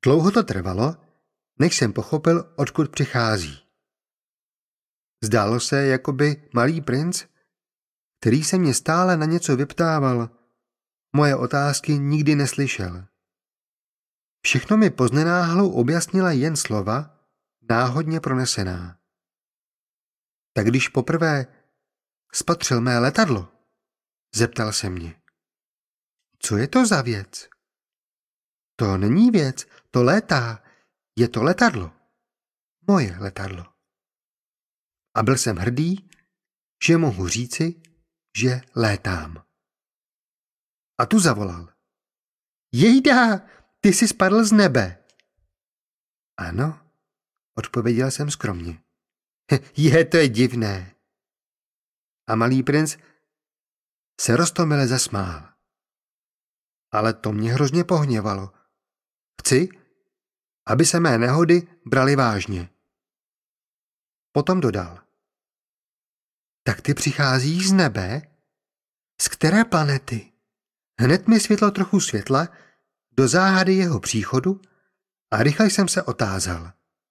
Dlouho to trvalo, než jsem pochopil, odkud přichází. Zdálo se, jako by malý princ, který se mě stále na něco vyptával, moje otázky nikdy neslyšel. Všechno mi poznenáhlou objasnila jen slova, náhodně pronesená. Tak když poprvé spatřil mé letadlo, zeptal se mě. Co je to za věc? To není věc, to létá, je to letadlo. Moje letadlo. A byl jsem hrdý, že mohu říci, že létám. A tu zavolal. Jejda, ty jsi spadl z nebe. Ano, odpověděl jsem skromně. To je divné. A malý princ se roztomile zasmál. Ale to mě hrozně pohněvalo. Chci, aby se mé nehody brali vážně. Potom dodal. Tak ty přicházíš z nebe? Z které planety? Hned mi světlo trochu světla do záhady jeho příchodu a rychle jsem se otázal.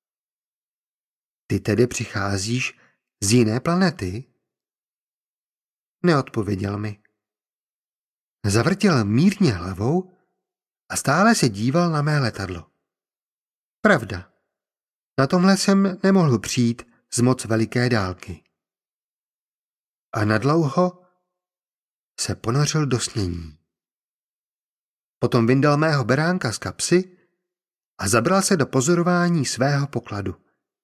Ty tedy přicházíš z jiné planety? Neodpověděl mi. Zavrtěl mírně hlavou a stále se díval na mé letadlo. Pravda, na tomhle jsem nemohl přijít z moc veliké dálky. A nadlouho se ponořil do snění. Potom vyndal mého beránka z kapsy a zabral se do pozorování svého pokladu.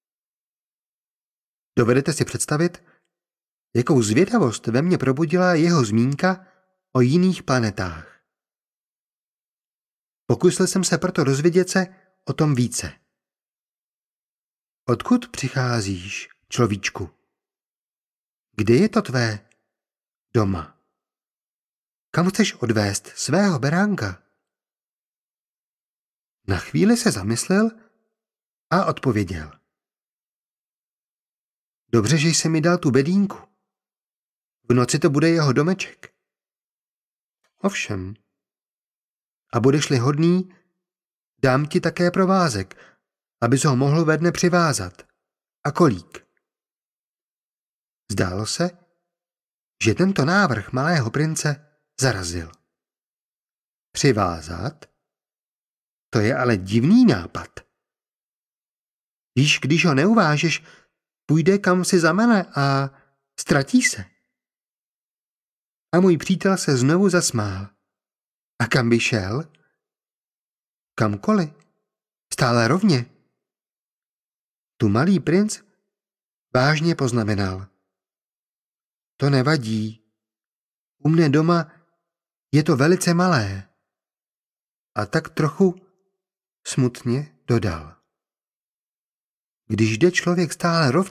Dovedete si představit, jakou zvědavost ve mně probudila jeho zmínka o jiných planetách. Pokusil jsem se proto dozvědět se o tom více. Odkud přicházíš, človíčku? Kde je to tvé doma? Kam chceš odvést svého beránka? Na chvíli se zamyslel a odpověděl. Dobře, že jsi mi dal tu bedínku. V noci to bude jeho domeček. Ovšem. A budeš-li hodný, dám ti také provázek, abys ho mohl ve dne přivázat. A kolík. Zdálo se, že tento návrh malého prince zarazil. Přivázat? To je ale divný nápad. Víš, když ho neuvážeš, půjde kam si zamene a ztratí se. A můj přítel se znovu zasmál. A kam by šel? Kamkoliv. Stále rovně. Tu malý princ vážně poznamenal. To nevadí. U mne doma je to velice malé. A tak trochu smutně dodal. Když jde člověk stále rovně,